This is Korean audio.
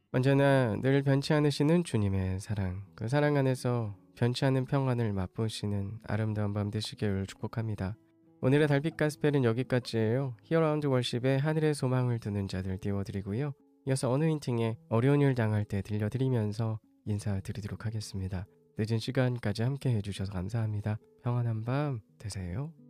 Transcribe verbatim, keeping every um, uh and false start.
언제나 늘 변치 않으시는 주님의 사랑, 그 사랑 안에서 변치 않는 평안을 맛보시는 아름다운 밤 되시길 축복합니다. 오늘의 달빛 가스펠은 여기까지예요. 히어라운드 월십의 하늘의 소망을 두는 자들 띄워드리고요. 이어서 어느 힌팅에 어려운 일 당할 때 들려드리면서 인사드리도록 하겠습니다. 늦은 시간까지 함께 해주셔서 감사합니다. 평안한 밤 되세요.